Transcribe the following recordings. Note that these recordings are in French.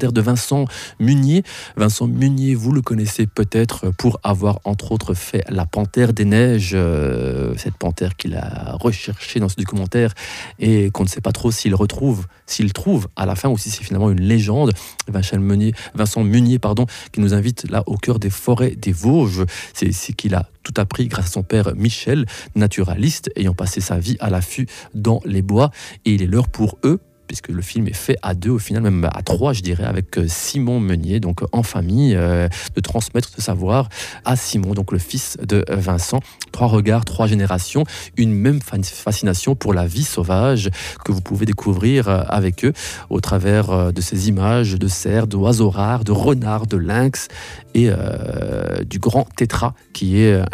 documentaire de Vincent Munier. Vincent Munier, vous le connaissez peut-être pour avoir entre autres fait La Panthère des Neiges, cette panthère qu'il a recherchée dans ce documentaire et qu'on ne sait pas trop s'il trouve à la fin ou si c'est finalement une légende. Vincent Munier, qui nous invite là au cœur des forêts des Vosges. C'est ici qu'il a tout appris grâce à son père Michel, naturaliste, ayant passé sa vie à l'affût dans les bois. Et il est l'heure pour eux, puisque le film est fait à 2, au final même à 3, je dirais, avec Simon Meunier, donc en famille, de transmettre ce savoir à Simon, donc le fils de Vincent. 3 regards, 3 générations, une même fascination pour la vie sauvage que vous pouvez découvrir avec eux au travers de ces images de cerfs, d'oiseaux rares, de renards, de lynx et du grand tétra, qui est un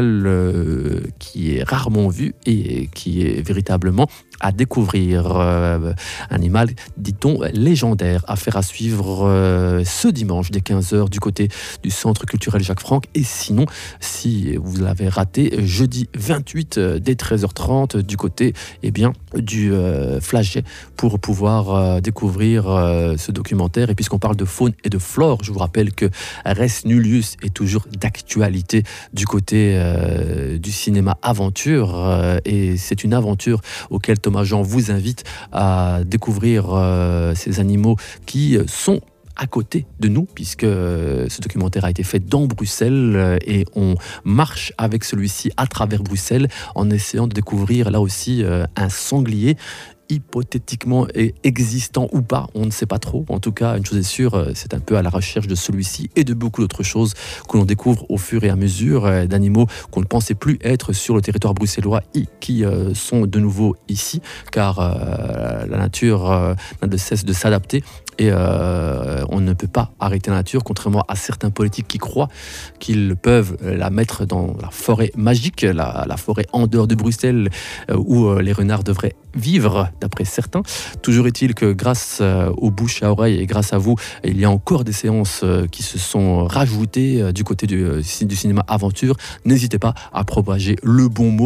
animal qui est rarement vu et qui est véritablement à découvrir. Animal, dit-on, légendaire. Affaire à suivre ce dimanche dès 15h du côté du Centre culturel Jacques Franck. Et sinon, si vous l'avez raté, jeudi 28 dès 13h30 du côté du Flaget pour pouvoir découvrir ce documentaire. Et puisqu'on parle de faune et de flore, je vous rappelle que Res Nullius est toujours d'actualité du côté du cinéma aventure. Et c'est une aventure auquel Thomas Jean vous invite à découvrir ces animaux qui sont à côté de nous, puisque ce documentaire a été fait dans Bruxelles et on marche avec celui-ci à travers Bruxelles en essayant de découvrir là aussi un sanglier hypothétiquement existant ou pas, on ne sait pas trop. En tout cas, une chose est sûre, c'est un peu à la recherche de celui-ci et de beaucoup d'autres choses que l'on découvre au fur et à mesure, d'animaux qu'on ne pensait plus être sur le territoire bruxellois et qui sont de nouveau ici, car la nature n'a de cesse de s'adapter. Et on ne peut pas arrêter la nature, contrairement à certains politiques qui croient qu'ils peuvent la mettre dans la forêt magique, la forêt en dehors de Bruxelles, où les renards devraient vivre, d'après certains. Toujours est-il que grâce aux bouches à oreille et grâce à vous, il y a encore des séances qui se sont rajoutées du côté du cinéma aventure. N'hésitez pas à propager le bon mot.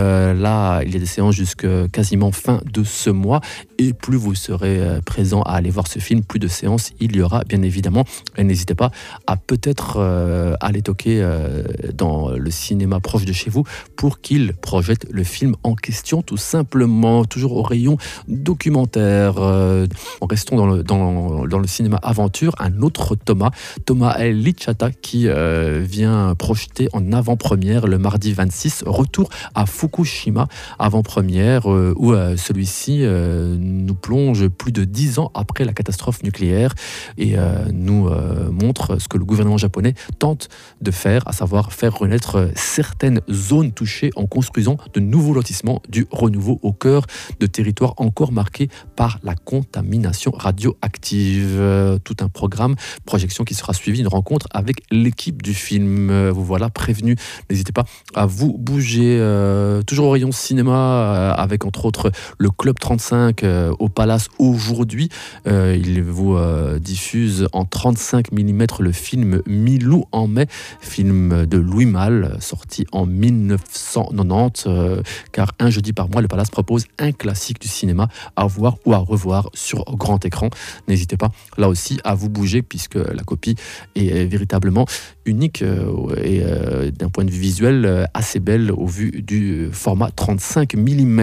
Là, il y a des séances jusqu'à quasiment fin de ce mois. Et plus vous serez présent à aller voir ce film, plus de séances il y aura, bien évidemment. Et n'hésitez pas à peut-être aller toquer dans le cinéma proche de chez vous pour qu'il projette le film en question, tout simplement. Toujours au rayon documentaire. En restant dans le cinéma aventure, un autre Thomas Lichata, qui vient projeter en avant-première le mardi 26, retour à Fukushima, avant-première, où celui-ci nous plonge plus de 10 ans après la catastrophe nucléaire et nous montre ce que le gouvernement japonais tente de faire, à savoir faire renaître certaines zones touchées en construisant de nouveaux lotissements, du renouveau au cœur de territoires encore marqués par la contamination radioactive. Tout un programme, projection qui sera suivi d'une rencontre avec l'équipe du film. Vous voilà prévenu. N'hésitez pas à vous bouger. Toujours au rayon cinéma, avec entre autres le Club 35 au Palace aujourd'hui. Il vous diffuse en 35 mm le film Milou en mai, film de Louis Malle, sorti en 1990, car un jeudi par mois, le Palace propose un classique du cinéma à voir ou à revoir sur grand écran. N'hésitez pas là aussi à vous bouger, puisque la copie est véritablement unique et d'un point de vue visuel assez belle au vu du format 35 mm.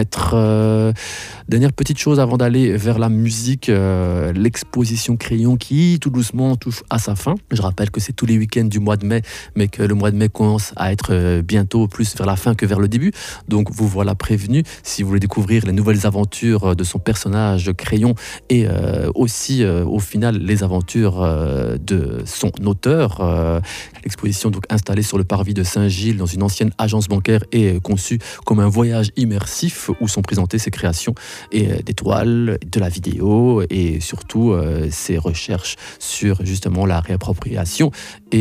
Dernière petite chose avant d'aller vers la musique, l'exposition Crayon qui tout doucement touche à sa fin. Je rappelle que c'est tous les week-ends du mois de mai, mais que le mois de mai commence à être bientôt plus vers la fin que vers le début. Donc vous voilà prévenu si vous voulez découvrir les nouvelles aventures de son personnage Crayon et aussi au final les aventures de son auteur. L'exposition donc installée sur le parvis de Saint-Gilles dans une ancienne agence bancaire est conçue comme un voyage immersif où sont présentées ses créations et des toiles, de la vidéo et surtout ses recherches sur justement la réappropriation et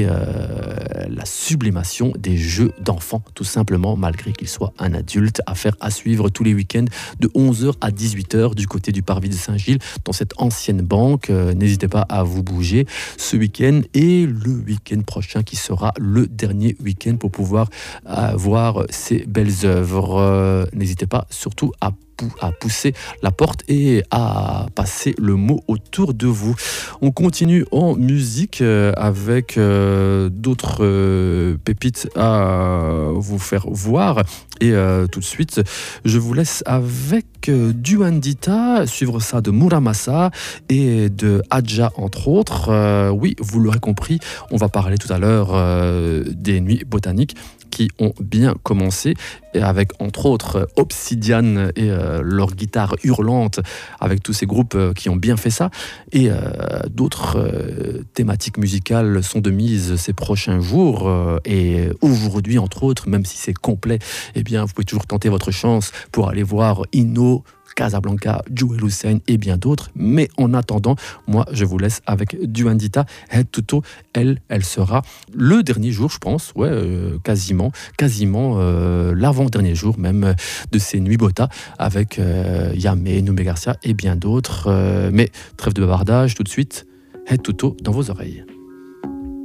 la sublimation des jeux d'enfants, tout simplement, malgré qu'il soit un adulte. Affaire à suivre tous les week-ends de 11h à 18h du côté du parvis de Saint-Gilles dans cette ancienne banque. N'hésitez pas à vous bouger ce week-end et le week-end prochain qui sera le dernier week-end pour pouvoir voir ces belles œuvres. N'hésitez pas surtout à à pousser la porte et à passer le mot autour de vous. On continue en musique avec d'autres pépites à vous faire voir. Et tout de suite, je vous laisse avec Duandita, suivre ça de Muramasa et de Adja, entre autres. Oui, vous l'aurez compris, on va parler tout à l'heure des nuits botaniques qui ont bien commencé, et avec entre autres Obsidian et leur guitare hurlante, avec tous ces groupes qui ont bien fait ça, et d'autres thématiques musicales sont de mise ces prochains jours, et aujourd'hui entre autres, même si c'est complet, eh bien vous pouvez toujours tenter votre chance pour aller voir Inno, Casablanca, Jewel Hussein et bien d'autres. Mais en attendant, moi, je vous laisse avec Duandita. Head to Toe, elle sera le dernier jour, je pense, quasiment l'avant-dernier jour même de ces Nuits Bota avec Yamé, Noumé Garcia et bien d'autres. Mais trêve de bavardage, tout de suite, Head to Toe dans vos oreilles.